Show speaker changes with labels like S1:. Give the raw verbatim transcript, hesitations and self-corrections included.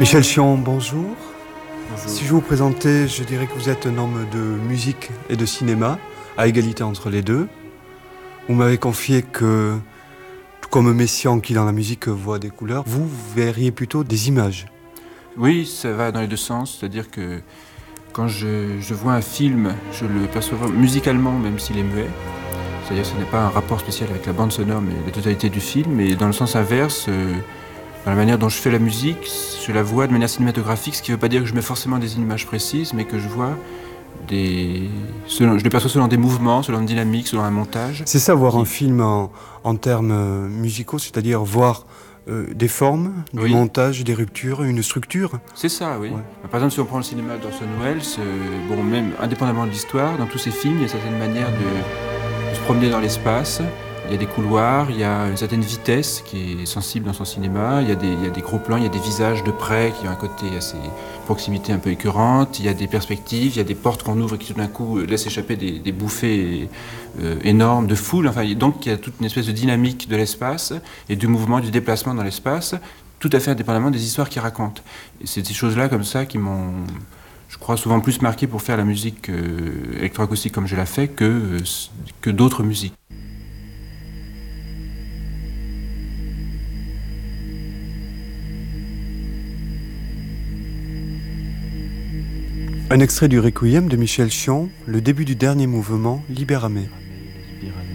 S1: Michel Chion, bonjour.
S2: Bonjour.
S1: Si je vous présentais, je dirais que vous êtes un homme de musique et de cinéma, à égalité entre les deux. Vous m'avez confié que, tout comme Messiaen qui dans la musique voit des couleurs, vous verriez plutôt des images.
S2: Oui, ça va dans les deux sens, c'est-à-dire que quand je, je vois un film, je le perçois musicalement, même s'il est muet. C'est-à-dire que ce n'est pas un rapport spécial avec la bande sonore, mais la totalité du film. Et dans le sens inverse, euh, dans la manière dont je fais la musique, je la vois de manière cinématographique, ce qui ne veut pas dire que je mets forcément des images précises, mais que je vois des... Selon, je le perçois selon des mouvements, selon une dynamique, selon un montage.
S1: C'est ça, voir
S2: qui...
S1: un film en, en termes musicaux, c'est-à-dire voir euh, des formes, du
S2: oui.
S1: montage, des ruptures, une structure.
S2: C'est ça, oui.
S1: Ouais.
S2: Par exemple, si on prend le cinéma d'Orson Welles, euh, bon, même indépendamment de l'histoire, dans tous ses films, il y a une certaine manière de, de se promener dans l'espace. Il y a des couloirs, il y a une certaine vitesse qui est sensible dans son cinéma, il y a des, il y a des gros plans, il y a des visages de près qui ont un côté assez proximité un peu écœurante, il y a des perspectives, il y a des portes qu'on ouvre et qui tout d'un coup laissent échapper des, des bouffées euh, énormes de foule. Enfin, donc il y a toute une espèce de dynamique de l'espace et du mouvement, du déplacement dans l'espace, tout à fait indépendamment des histoires qu'il raconte. Et c'est ces choses-là comme ça qui m'ont, je crois, souvent plus marqué pour faire la musique euh, électroacoustique comme je la fais que, euh, que d'autres musiques.
S1: Un extrait du Requiem de Michel Chion, le début du dernier mouvement, Libérame.